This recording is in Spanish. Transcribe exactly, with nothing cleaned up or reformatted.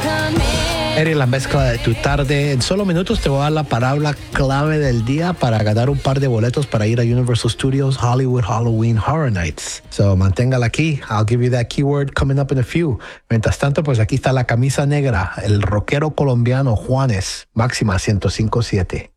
Eres la mezcla de tu tarde. En solo minutos te voy a dar la palabra clave del día para ganar un par de boletos para ir a Universal Studios Hollywood Halloween Horror Nights. So, manténgala aquí. I'll give you that keyword coming up in a few. Mientras tanto, pues aquí está la camisa negra, el rockero colombiano Juanes, Máxima ciento cinco punto siete.